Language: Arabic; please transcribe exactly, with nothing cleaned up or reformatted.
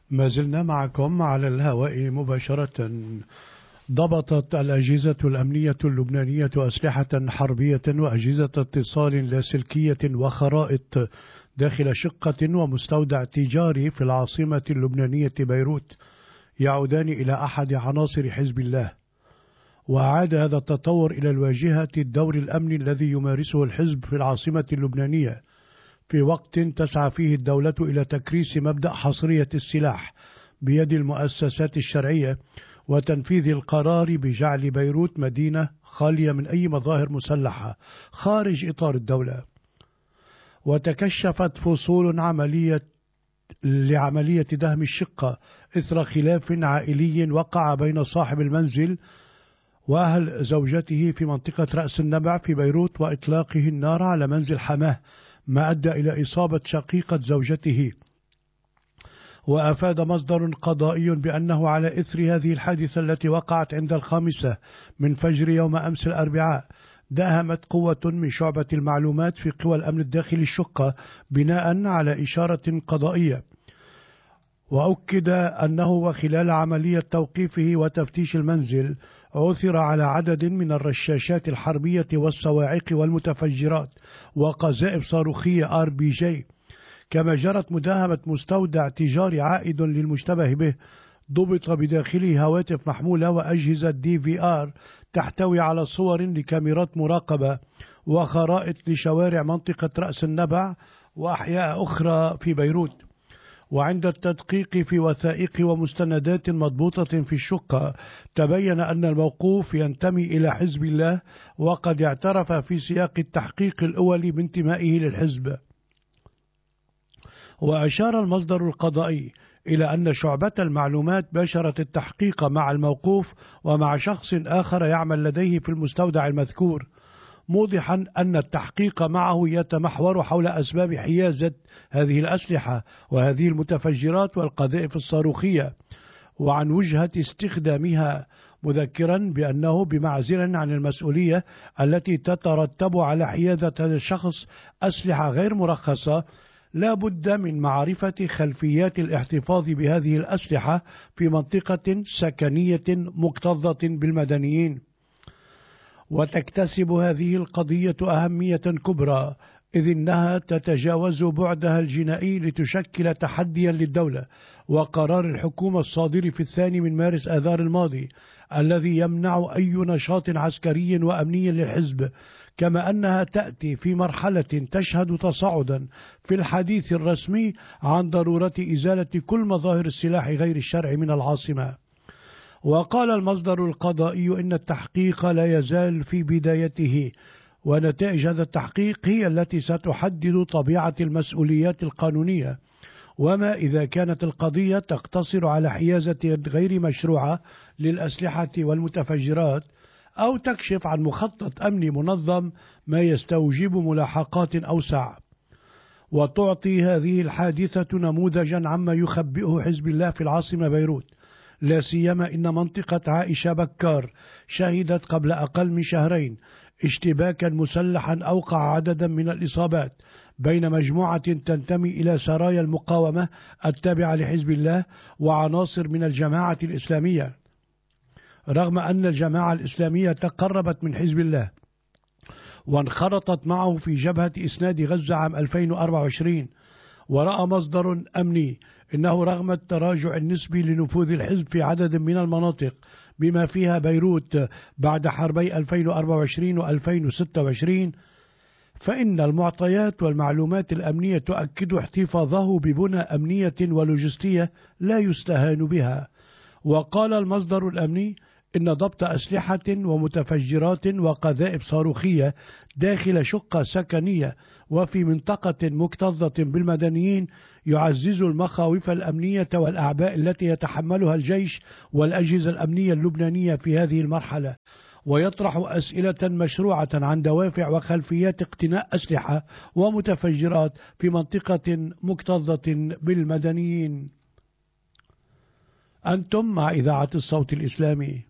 ما زلنا معكم على الهواء مباشرة. ضبطت الأجهزة الأمنية اللبنانية أسلحة حربية وأجهزة اتصال لاسلكية وخرائط داخل شقة ومستودع تجاري في العاصمة اللبنانية بيروت يعودان إلى أحد عناصر حزب الله. وأعاد هذا التطور إلى الواجهة الدور الأمني الذي يمارسه الحزب في العاصمة اللبنانية في وقت تسعى فيه الدولة إلى تكريس مبدأ حصرية السلاح بيد المؤسسات الشرعية وتنفيذ القرار بجعل بيروت مدينة خالية من أي مظاهر مسلحة خارج إطار الدولة. وتكشفت فصول عملية لعملية دهم الشقة إثر خلاف عائلي وقع بين صاحب المنزل وأهل زوجته في منطقة رأس النبع في بيروت وإطلاقه النار على منزل حماه، ما أدى إلى إصابة شقيقة زوجته. وأفاد مصدر قضائي بأنه على إثر هذه الحادثة التي وقعت عند الخامسة من فجر يوم أمس الأربعاء، داهمت قوة من شعبة المعلومات في قوى الأمن الداخلي الشقة بناء على إشارة قضائية. وأكد أنه وخلال عملية توقيفه وتفتيش المنزل عثر على عدد من الرشاشات الحربية والصواعق والمتفجرات وقذائف صاروخية آر بي جي، كما جرت مداهمة مستودع تجاري عائد للمشتبه به ضبط بداخله هواتف محمولة وأجهزة دي في آر تحتوي على صور لكاميرات مراقبة وخرائط لشوارع منطقة رأس النبع وأحياء أخرى في بيروت. وعند التدقيق في وثائق ومستندات مضبوطة في الشقة تبين أن الموقوف ينتمي إلى حزب الله، وقد اعترف في سياق التحقيق الأولي بانتمائه للحزب. وأشار المصدر القضائي إلى أن شعبة المعلومات باشرت التحقيق مع الموقوف ومع شخص آخر يعمل لديه في المستودع المذكور، موضحا أن التحقيق معه يتمحور حول أسباب حيازة هذه الأسلحة وهذه المتفجرات والقذائف الصاروخية وعن وجهة استخدامها، مذكرا بأنه بمعزل عن المسؤولية التي تترتب على حيازة هذا الشخص أسلحة غير مرخصة. لا بد من معرفة خلفيات الاحتفاظ بهذه الأسلحة في منطقة سكنية مكتظة بالمدنيين. وتكتسب هذه القضية أهمية كبرى إذ إنها تتجاوز بعدها الجنائي لتشكل تحديا للدولة وقرار الحكومة الصادر في الثاني من مارس آذار الماضي الذي يمنع أي نشاط عسكري وأمني للحزب، كما أنها تأتي في مرحلة تشهد تصاعدا في الحديث الرسمي عن ضرورة إزالة كل مظاهر السلاح غير الشرعي من العاصمة. وقال المصدر القضائي إن التحقيق لا يزال في بدايته، ونتائج هذا التحقيق هي التي ستحدد طبيعة المسؤوليات القانونية، وما إذا كانت القضية تقتصر على حيازة غير مشروعة للأسلحة والمتفجرات أو تكشف عن مخطط أمني منظم ما يستوجب ملاحقات أوسع. وتعطي هذه الحادثة نموذجا عما يخبئه حزب الله في العاصمة بيروت، لا سيما إن منطقة عائشة بكار شهدت قبل أقل من شهرين اشتباكا مسلحا أوقع عددا من الإصابات بين مجموعة تنتمي إلى سرايا المقاومة التابعة لحزب الله وعناصر من الجماعة الإسلامية، رغم أن الجماعة الإسلامية تقربت من حزب الله وانخرطت معه في جبهة إسناد غزة عام ألفين وأربعة وعشرين. ورأى مصدر أمني إنه رغم التراجع النسبي لنفوذ الحزب في عدد من المناطق بما فيها بيروت بعد حربي ألفين وأربعة وعشرين وألفين وستة وعشرين، فإن المعطيات والمعلومات الأمنية تؤكد احتفاظه ببنى أمنية ولوجستية لا يستهان بها. وقال المصدر الأمني إن ضبط أسلحة ومتفجرات وقذائف صاروخية داخل شقة سكنية وفي منطقة مكتظة بالمدنيين يعزز المخاوف الأمنية والأعباء التي يتحملها الجيش والأجهزة الأمنية اللبنانية في هذه المرحلة، ويطرح أسئلة مشروعة عن دوافع وخلفيات اقتناء أسلحة ومتفجرات في منطقة مكتظة بالمدنيين. أنتم مع إذاعة الصوت الإسلامي.